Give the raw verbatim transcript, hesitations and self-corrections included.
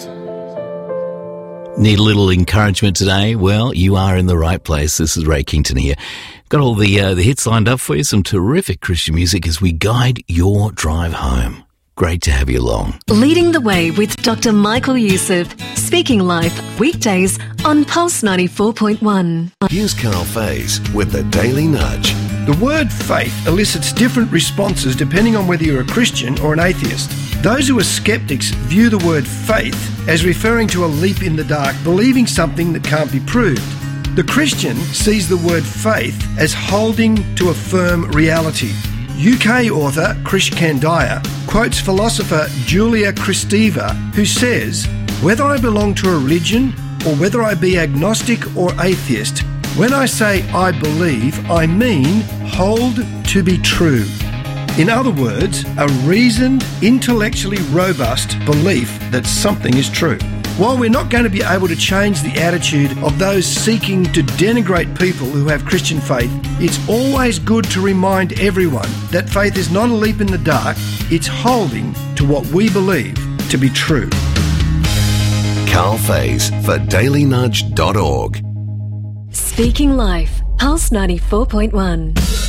Need a little encouragement today? Well, you are in the right place. This is Ray Kington here. Got all the uh, the hits lined up for you, some terrific Christian music as we guide your drive home. Great to have you along. Leading the Way with Doctor Michael Youssef. Speaking Life, weekdays on Pulse ninety-four point one. Here's Carl Faze with the Daily Nudge. The word faith elicits different responses depending on whether you're a Christian or an atheist. Those who are skeptics view the word faith as referring to a leap in the dark, believing something that can't be proved. The Christian sees the word faith as holding to a firm reality. U K author Krish Kandiah quotes philosopher Julia Kristeva, who says, "Whether I belong to a religion or whether I be agnostic or atheist, when I say I believe, I mean hold to be true." In other words, a reasoned, intellectually robust belief that something is true. While we're not going to be able to change the attitude of those seeking to denigrate people who have Christian faith, it's always good to remind everyone that faith is not a leap in the dark, it's holding to what we believe to be true. Carl Faze for daily nudge dot org. Speaking Life, Pulse ninety-four point one.